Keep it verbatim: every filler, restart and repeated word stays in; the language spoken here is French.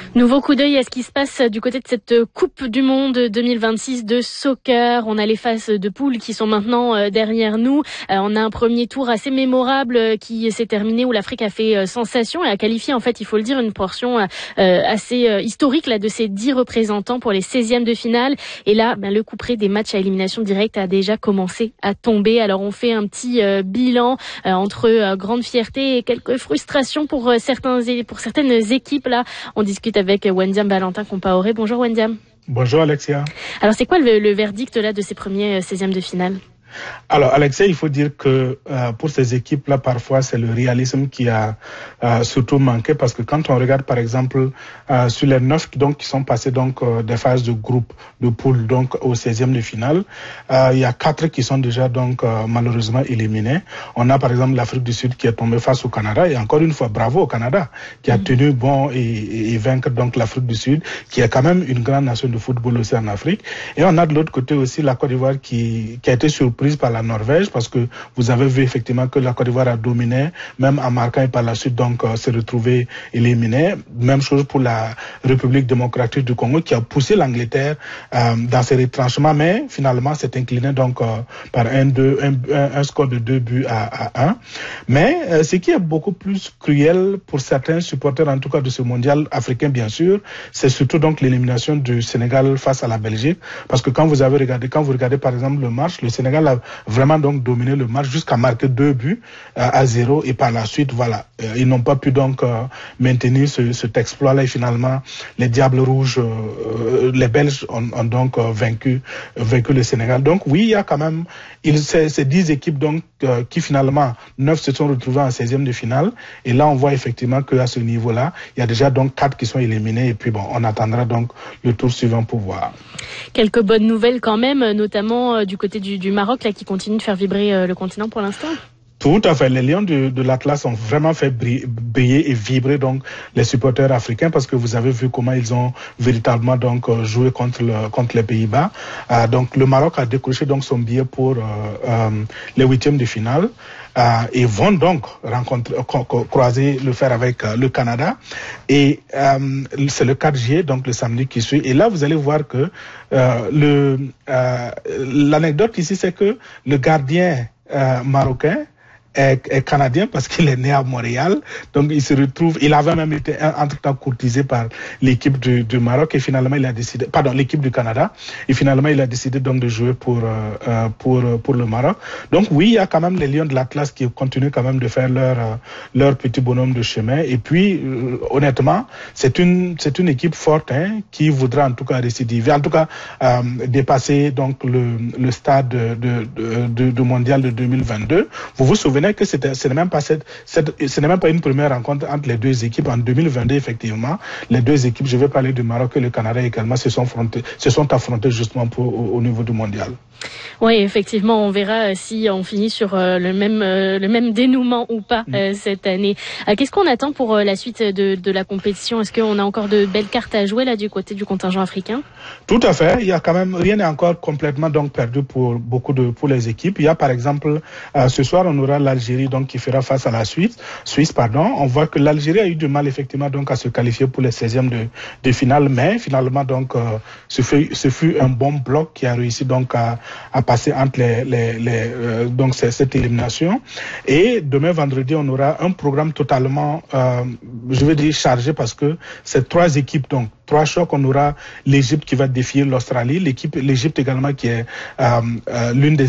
Nouveau coup d'œil à ce qui se passe du côté de cette Coupe du Monde deux mille vingt-six de soccer. On a les phases de poule qui sont maintenant derrière nous. On a un premier tour assez mémorable qui s'est terminé où l'Afrique a fait sensation et a qualifié, en fait, il faut le dire, une portion assez historique là de ses dix représentants pour les seizièmes de finale. Et là, ben, le couperet des matchs à élimination directe a déjà commencé à tomber. Alors on fait un petit bilan entre grande fierté et quelques frustrations pour certains pour certaines équipes. Là, on discute avec avec Wendiam Valentin Compaoré. Bonjour Wendiam. Bonjour Alexia. Alors c'est quoi le, le verdict là de ces premiers seizièmes de finale? Alors Alexia, il faut dire que euh, pour ces équipes-là, parfois c'est le réalisme qui a euh, surtout manqué, parce que quand on regarde par exemple euh, sur les neuf donc qui sont passés donc euh, des phases de groupe de poule donc au seizième de finale, euh, il y a quatre qui sont déjà donc euh, malheureusement éliminés. On a par exemple l'Afrique du Sud qui est tombée face au Canada, et encore une fois bravo au Canada qui a tenu bon et, et, et vaincre donc l'Afrique du Sud, qui est quand même une grande nation de football aussi en Afrique. Et on a de l'autre côté aussi la Côte d'Ivoire qui, qui a été surprise prise par la Norvège, parce que vous avez vu effectivement que la Côte d'Ivoire a dominé, même en marquant, et par la suite donc euh, s'est retrouvé éliminé. Même chose pour la République démocratique du Congo, qui a poussé l'Angleterre euh, dans ses retranchements, mais finalement s'est incliné donc euh, par un, deux, un, un, un score de deux buts à, à un. Mais euh, ce qui est beaucoup plus cruel pour certains supporters, en tout cas de ce mondial africain bien sûr, c'est surtout donc l'élimination du Sénégal face à la Belgique, parce que quand vous avez regardé, quand vous regardez par exemple le match, le Sénégal a vraiment donc dominé le match jusqu'à marquer deux buts euh, à zéro, et par la suite voilà euh, ils n'ont pas pu donc euh, maintenir ce, cet exploit là, et finalement les Diables Rouges, euh, les Belges ont, ont donc euh, vaincu euh, vaincu le Sénégal. Donc oui, il y a quand même il c'est, c'est dix équipes donc euh, qui finalement neuf se sont retrouvées en seizième de finale, et là on voit effectivement qu'à ce niveau là il y a déjà donc quatre qui sont éliminés, et puis bon, on attendra donc le tour suivant pour voir. Quelques bonnes nouvelles quand même, notamment euh, du côté du, du Maroc là qui continue de faire vibrer euh, le continent pour l'instant. Tout à fait. Les Lions de, de l'Atlas ont vraiment fait briller et vibrer donc les supporters africains, parce que vous avez vu comment ils ont véritablement donc joué contre le, contre les Pays-Bas. Euh, donc le Maroc a décroché donc son billet pour euh, euh, les huitièmes de finale. Euh, et vont donc rencontrer, croiser le fer avec euh, le Canada. Et euh, c'est le quatre juillet, donc le samedi qui suit. Et là, vous allez voir que euh, le euh, l'anecdote ici, c'est que le gardien euh, marocain Est, est canadien, parce qu'il est né à Montréal, donc il se retrouve, il avait même été entre-temps courtisé par l'équipe du, du Maroc, et finalement il a décidé, pardon, l'équipe du Canada, et finalement il a décidé donc de jouer pour euh, pour pour le Maroc. Donc oui, il y a quand même les Lions de l'Atlas qui continuent quand même de faire leur euh, leur petit bonhomme de chemin, et puis euh, honnêtement, c'est une c'est une équipe forte, hein, qui voudra en tout cas récidiver, en tout cas euh, dépasser donc le le stade de de, de de mondial de deux mille vingt-deux. Vous vous souvenez que c'était, ce n'est même pas cette, cette, ce n'est même pas une première rencontre entre les deux équipes en deux mille vingt-deux, effectivement. Les deux équipes, je vais parler du Maroc et le Canada également, se sont affrontés, se sont affrontés justement pour, au, au niveau du mondial. Oui, effectivement, on verra si on finit sur euh, le même euh, le même dénouement ou pas euh, cette année. Euh, qu'est-ce qu'on attend pour euh, la suite de, de la compétition? Est-ce qu'on a encore de belles cartes à jouer là du côté du contingent africain? Tout à fait. Il y a quand même, rien n'est encore complètement donc perdu pour beaucoup de pour les équipes. Il y a par exemple euh, ce soir on aura l'Algérie donc qui fera face à la Suisse. Suisse pardon. On voit que l'Algérie a eu du mal effectivement donc à se qualifier pour les seizièmes de de finale, mais finalement donc euh, ce fut ce fut un bon bloc qui a réussi donc à à passer entre les, les, les euh, donc c'est cette élimination. Et demain vendredi on aura un programme totalement euh, je vais dire chargé, parce que c'est trois équipes, donc trois chocs. On aura l'Égypte qui va défier l'Australie, l'équipe l'Égypte également qui est euh, euh, l'une des